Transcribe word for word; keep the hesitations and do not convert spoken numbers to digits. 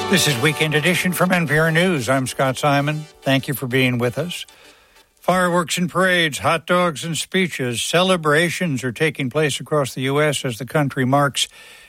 This is Weekend Edition from N P R News. I'm Scott Simon. Thank you for being with us. Fireworks and parades, hot dogs and speeches, celebrations are taking place across the U S as the country marks